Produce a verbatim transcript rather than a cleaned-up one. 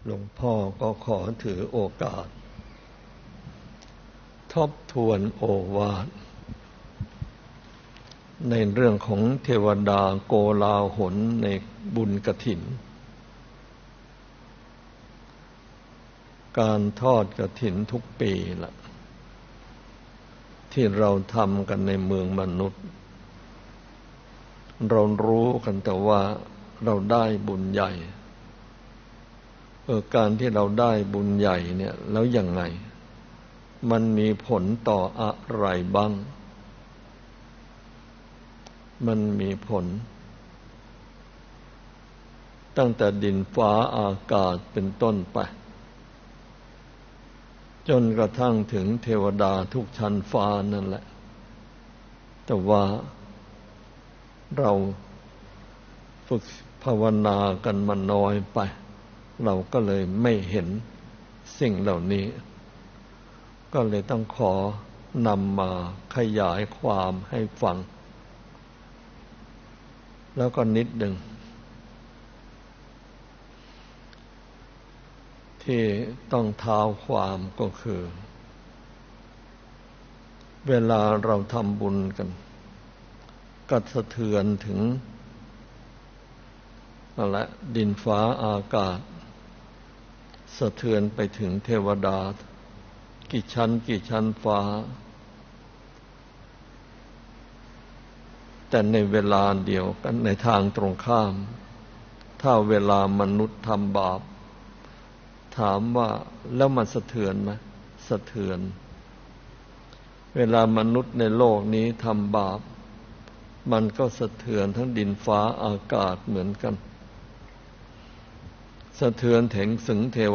หลวงพ่อก็ขอถือโอกาสทบทวนโอวาทในเรื่องของเทวดาโกลาหลในบุญกฐินการทอดกฐินทุกปีล่ะที่เราทำกันในเมืองมนุษย์เรารู้กันแต่ว่าเราได้บุญใหญ่เออการที่เราได้บุญใหญ่เนี่ยแล้วยังไงมันมีผลต่ออะไรบ้างมันมีผลตั้งแต่ดินฟ้าอากาศเป็นต้นไปจนกระทั่งถึงเทวดาทุกชั้นฟ้านั่นแหละแต่ว่าเราฝึกภาวนากันมาน้อยไปเราก็เลยไม่เห็นสิ่งเหล่านี้ก็เลยต้องขอนำมาขยายความให้ฟังแล้วก็นิดหนึ่งที่ต้องเท้าความก็คือเวลาเราทำบุญกันก็สะเทือนถึงนั่นแหละดินฟ้าอากาศสะเทือนไปถึงเทวดากี่ชั้นกี่ชั้นฟ้าแต่ในเวลาเดียวกันในทางตรงข้ามถ้าเวลามนุษย์ทำบาปถามว่าแล้วมันสะเทือนไหมสะเทือนเวลามนุษย์ในโลกนี้ทำบาปมันก็สะเทือนทั้งดินฟ้าอากาศเหมือนกันสะเทือนถึงถึงเทว